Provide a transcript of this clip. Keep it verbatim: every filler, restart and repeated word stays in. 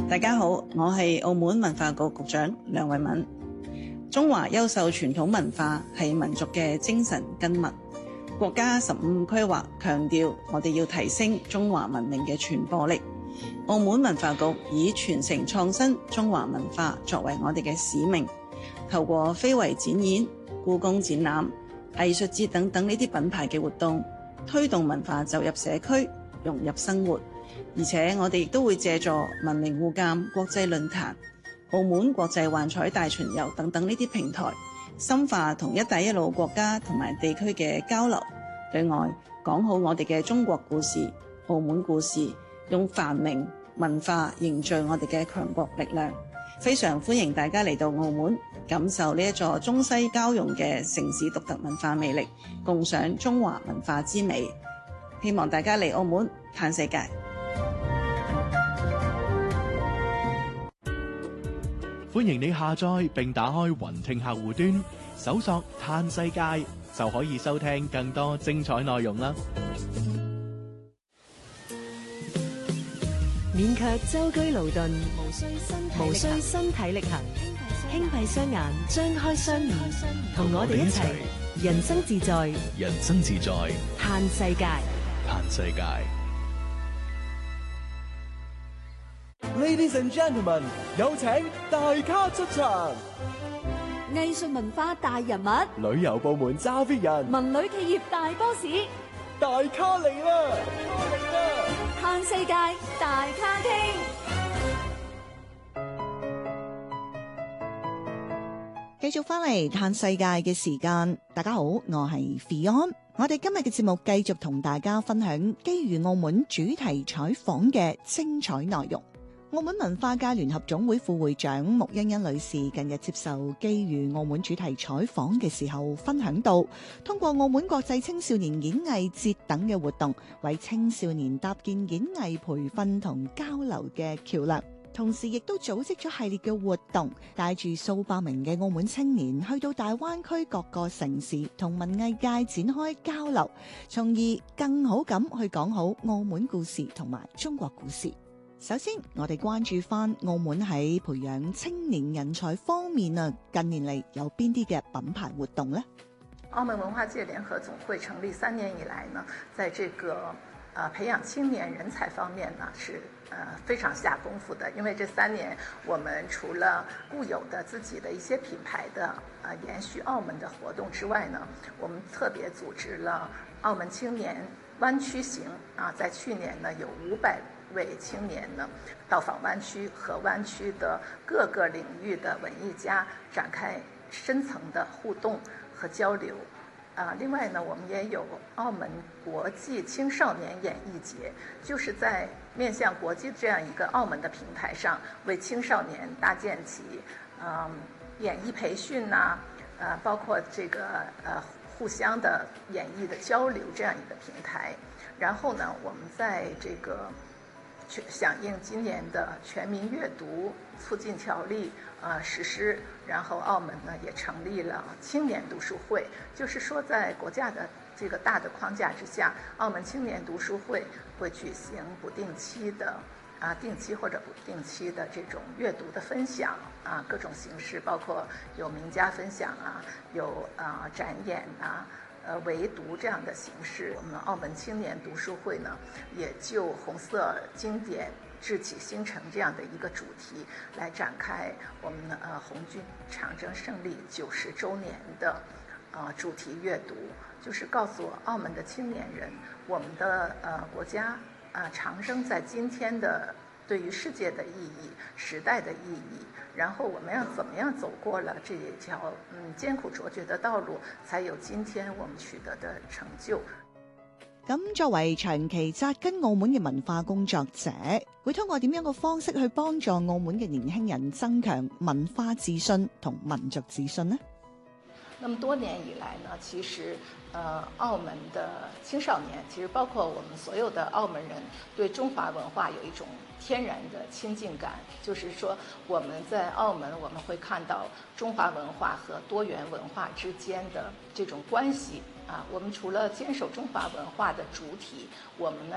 大家好，我係澳門文化局局長梁慧敏。中華優秀傳統文化係民族嘅精神根脈。國家十五規劃強調，我哋要提升中華文明嘅傳播力。澳門文化局以傳承創新中華文化作為我哋嘅使命，透過非遺展演、故宮展覽、藝術節等等呢啲品牌嘅活動，推動文化走入社區，融入生活。而且我哋亦都會借助文明互鑒國際論壇、澳門國際幻彩大巡遊等等呢啲平台，深化同一帶一路國家同埋地區嘅交流，對外講好我哋嘅中國故事、澳門故事，用繁榮文化凝聚我哋嘅強國力量。非常歡迎大家嚟到澳門，感受呢一座中西交融嘅城市獨特文化魅力，共賞中華文化之美。希望大家嚟澳門嘆世界。 歡迎你下載並打開雲聽客戶端，搜索嘆世界就可以收聽更多精彩內容啦。 免卻舟車勞頓，無需身體力行，輕閉雙眼，張開雙耳，同我哋一齊人生自在， 人生自在， 嘆世界， 嘆世界。 Ladies and gentlemen， 有請大咖出場。 藝術文化大人物， 旅遊部門揸 fit 人， 文旅企業大 boss， 大咖嚟啦！嚟啦！ 嘆世界大咖廳。 繼續翻嚟嘆世界嘅時間，大家好，我係 Fion。我哋今日嘅節目繼續同大家分享機遇澳門主題採訪嘅精彩內容。澳門文化界聯合總會副會長穆欣欣女士近日接受機遇澳門主題採訪嘅時候分享到，通過澳門國際青少年演藝節等嘅活動，為青少年搭建演藝培訓同交流嘅橋樑，同時亦都組織咗系列嘅活動，帶住數百名嘅澳門青年去到大灣區各個城市同文藝界展開交流，從而更好咁去講好澳門故事同埋中國故事。首先，我哋關注翻澳門喺培養青年人才方面啊，近年嚟有邊啲嘅品牌活動呢？ 澳門文化界聯合總會成立三年以來呢，在這個呃培養青年人才方面呢，是呃非常下功夫的。因為這三年，我們除了固有的自己的一些品牌的呃延續澳門的活動之外呢，我們特別組織了澳門青年灣區行啊，在去年呢有五百位青年呢到訪灣區，和灣區的各個領域的文藝家展開深層的互動和交流。啊，另外呢，我們也有澳門國際青少年演藝節，就是在面向國際這樣一個澳門的平台上，為青少年搭建起嗯演藝培訓呐、啊，呃，包括這個呃互相的演藝的交流這樣一個平台。然後呢，我們在這個響應今年的全民閱讀促進條例呃實施，然後澳門呢也成立了青年讀書會，就是說在國家的這個大的框架之下，澳門青年讀書會會舉行不定期的啊定期或者不定期的這種閱讀的分享啊，各種形式，包括有名家分享啊，有啊展演啊。呃，圍讀這樣的形式，我們澳門青年讀書會呢，也就紅色經典致啟星辰這樣的一個主題，來展開我們呃紅軍長征勝利九十週年的呃主題閱讀，就是告訴澳門的青年人，我們的呃國家啊、呃、長征在今天的對於世界的意義、時代的意義。然後我們要怎麼樣走過了這一條嗯艱苦卓絕的道路，才有今天我們取得的成就。 咁作為長期紮根澳門嘅文化工作者，會通過點樣嘅方式去幫助澳門嘅年輕人增強文化自信同民族自信呢？ 那麼多年以來呢，其實呃澳門的青少年，其實包括我們所有的澳門人，對中華文化有一種天然的親近感，就是說我們在澳門，我們會看到中華文化和多元文化之間的這種關係啊。我們除了堅守中華文化的主體，我們呢